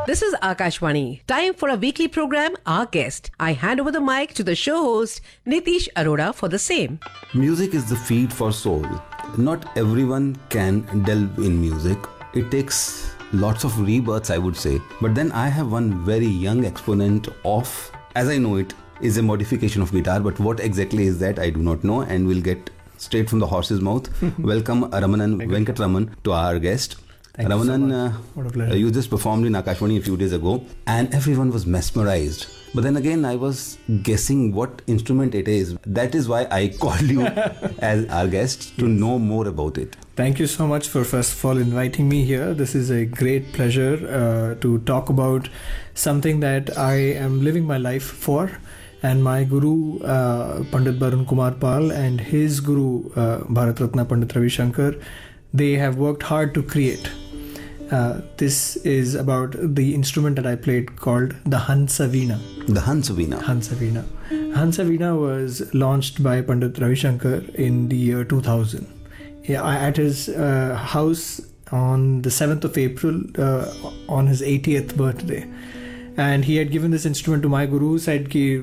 This is Akashvani. Time for a weekly program, Our Guest. I hand over the mic to the show host, Nitish Arora, for the same. Music is the feed for soul. Not everyone can delve in music. It takes lots of rebirths, I would say. But then I have one very young exponent of, as I know it, is a modification of guitar. But what exactly is that, I do not know. And we'll get straight from the horse's mouth. Welcome Ramanan Venkatraman to our guest. Thank Ramanan, you, you just performed in Akashvani a few days ago and everyone was mesmerized. But then again, I was guessing what instrument it is. That is why I called you as our guest to know more about it. Thank you so much for first of all inviting me here. This is a great pleasure to talk about something that I am living my life for. And my guru, Pandit Barun Kumar Pal, and his guru, Bharat Ratna Pandit Ravi Shankar, they have worked hard to create. This is about the instrument that I played called the Hansa Veena. The Hansa Veena. Hansa Veena. Hansa Veena was launched by Pandit Ravi Shankar in the year 2000. At his house on the 7th of April on his 80th birthday. And he had given this instrument to my guru, said ki,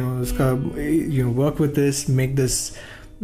work with this, make this,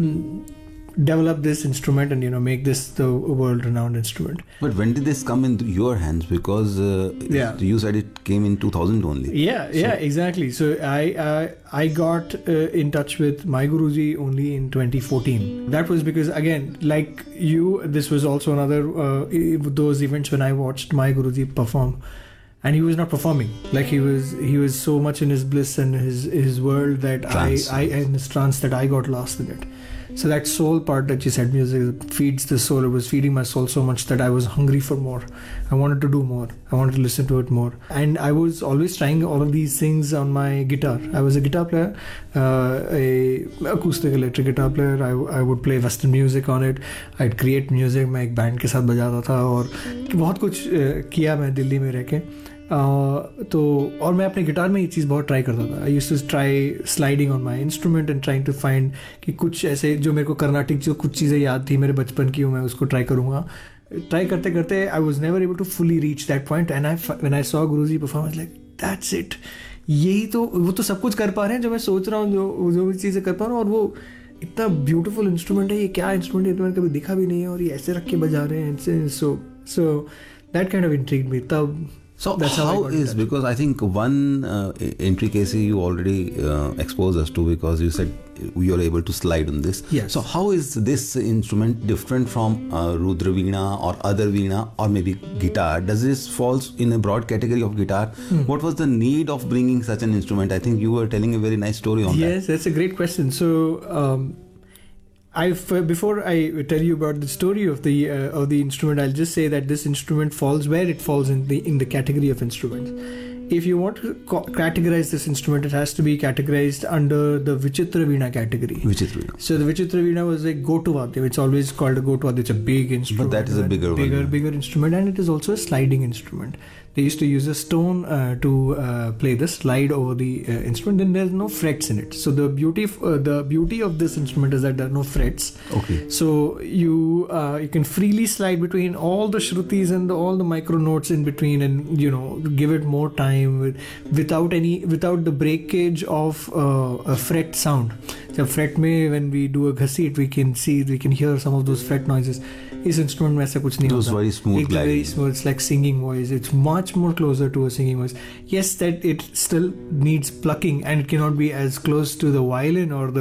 develop this instrument and, make this the world-renowned instrument. But when did this come into your hands? Because you said it came in 2000 only. Yeah, exactly. So I got in touch with my Guruji only in 2014. That was because, again, like you, this was also another those events when I watched my Guruji perform. And he was not performing. Like he was so much in his bliss and his world that I in his trance that I got lost in it. So that soul part that you said, music feeds the soul. It was feeding my soul so much that I was hungry for more. I wanted to do more. I wanted to listen to it more. And I was always trying all of these things on my guitar. I was a guitar player, a acoustic electric guitar player. I would play Western music on it. I'd create music. मैं एक band के साथ बजाता था और बहुत कुछ किया मैं दिल्ली में रह के. तो और मैं अपने गिटार में ये चीज़ बहुत ट्राई करता था. I used to try sliding on my instrument and trying to find कि कुछ ऐसे जो मेरे को कर्नाटिक जो कुछ चीज़ें याद थी मेरे बचपन की मैं उसको ट्राई करूँगा. ट्राई करते करते I was never able to fully reach that point and when I saw Guruji perform like that's it. यही तो वो तो सब कुछ कर पा रहे हैं जो मैं सोच रहा हूँ जो भी चीज़ें कर पा रहा हूँ. और वो इतना ब्यूटीफुल इंस्ट्रूमेंट है. ये क्या इंस्ट्रूमेंट है तो मैंने कभी देखा भी नहीं है और ये ऐसे रख के बजा रहे हैं. So that kind of intrigued मी. तब So that's how is, because I think one intricacy you already exposed us to, because you said you are able to slide on this. Yes. So how is this instrument different from Rudra Veena or other Veena or maybe guitar? Does this falls in a broad category of guitar? What was the need of bringing such an instrument? I think you were telling a very nice story on that. Yes, that's a great question. So before I tell you about the story of the instrument, I'll just say that this instrument falls where it falls in the category of instruments. If you want to categorize this instrument, it has to be categorized under the Vichitra Veena category. Vichitra Veena. So the Vichitra Veena was a go-to Vadya. It's always called a go-to Vadya. It's a big instrument. But that is a bigger instrument, and it is also a sliding instrument. They used to use a stone to play the slide over the instrument. Then there's no frets in it. So the beauty of this instrument is that there are no frets. Okay. So you can freely slide between all the shrutis and all the micro notes in between, and give it more time without the breakage of a fret sound. So fret mein when we do a ghaseet, we can hear some of those fret noises. This instrument में ऐसा कुछ नहीं होता. It was very smooth. Very smooth. It's like singing voice. It's much more closer to a singing voice. Yes, that it still needs plucking and it cannot be as close to the violin or the